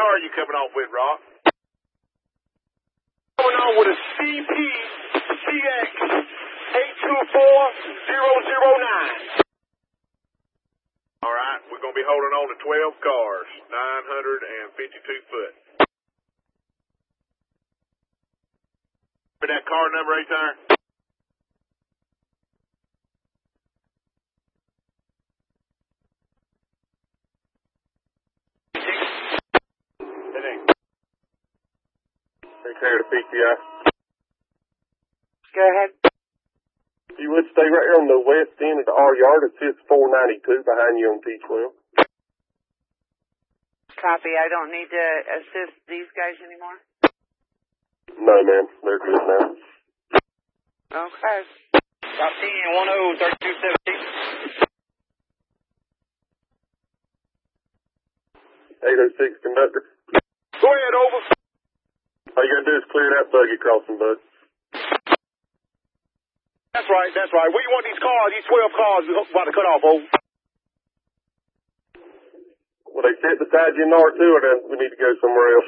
car are you coming off with, Rock? Coming on with a CP CX 824009. All right, we're going to be holding on to 12 cars, 952 foot. Remember that car number right there? It ain't. Take care of the PTI. Go ahead. If you would stay right here on the west end of the R yard, it says 492 behind you on T12. Copy. I don't need to assist these guys anymore? No, ma'am. They're good now. Okay. Stop seeing 103217. 806 conductor. Go ahead, over. All you gotta do is clear that buggy crossing, bud. That's right, that's right. Where you want these cars, these 12 cars about to cut off, over? Will they sit beside you in R2 or then we need to go somewhere else?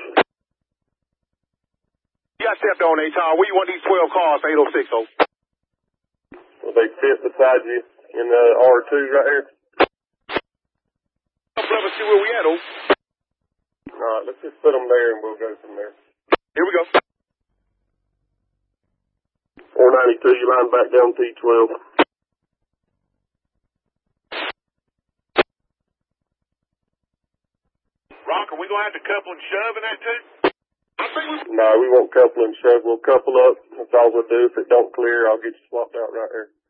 You got stepped on, Tom. Where you want these 12 cars, 806, over? Will they sit beside you in the R2 right here? Let us see where we at, over. Alright, let's just put them there and we'll go from there. Here we go. 492, you line back down T12. Rock, are we going to have to couple and shove in that too? I think we... No, we won't couple and shove. We'll couple up. That's all we'll do. If it don't clear, I'll get you swapped out right here.